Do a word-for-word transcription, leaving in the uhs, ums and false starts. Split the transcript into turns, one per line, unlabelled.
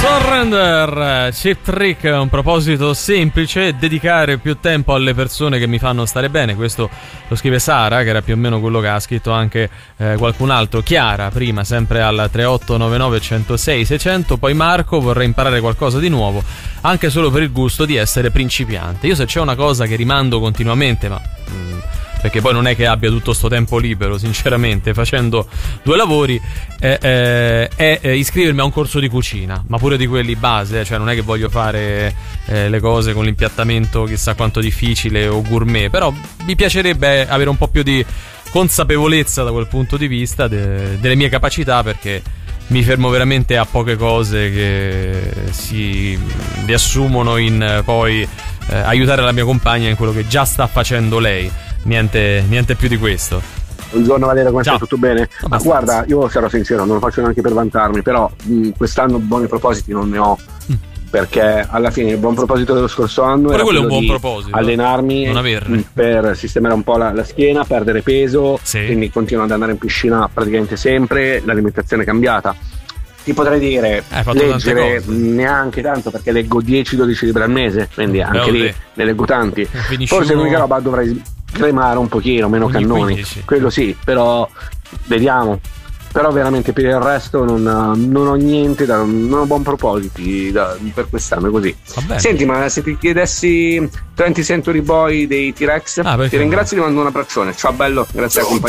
Surrender, Cheap Trick, un proposito semplice: dedicare più tempo alle persone che mi fanno stare bene. Questo lo scrive Sara, che era più o meno quello che ha scritto anche eh, qualcun altro. Chiara prima, sempre al tre otto nove nove uno zero sei sei zero zero. Poi Marco: vorrei imparare qualcosa di nuovo, anche solo per il gusto di essere principiante. Io, se c'è una cosa che rimando continuamente, ma mh, perché poi non è che abbia tutto sto tempo libero, sinceramente, facendo due lavori, eh, eh, è eh, iscrivermi a un corso di cucina, ma pure di quelli base, cioè non è che voglio fare eh, le cose con l'impiattamento chissà quanto difficile o gourmet, però mi piacerebbe avere un po' più di consapevolezza da quel punto di vista de- delle mie capacità, perché mi fermo veramente a poche cose che si riassumono in eh, poi eh, aiutare la mia compagna in quello che già sta facendo lei. Niente, niente più di questo.
Buongiorno Valerio, come
Ciao.
stai? Tutto bene? Ma guarda, io sarò sincero, non lo faccio neanche per vantarmi, però mh, quest'anno buoni propositi non ne ho, mm. perché alla fine il buon proposito dello scorso anno
Pure
era
quello è un
quello
buon
di
proposito,
allenarmi
non
per sistemare un po' la, la schiena, perdere peso,
sì.
Quindi continuo ad andare in piscina praticamente sempre, l'alimentazione è cambiata. Ti potrei dire,
eh,
leggere neanche tanto, perché leggo dieci dodici libri al mese, quindi
Beh,
anche
vabbè.
lì ne leggo tanti.
Finisci
Forse
uno...
l'unica roba dovrei cremare un pochino, meno
ogni
cannoni,
quindici.
Quello sì, però vediamo. Però veramente per il resto non, non ho niente da, non ho buoni propositi da, per quest'anno, così. Senti, ma se ti chiedessi venti Century Boy dei T-Rex,
ah,
ti ringrazio e ti mando un abbraccione. Ciao bello, grazie alla compagnia.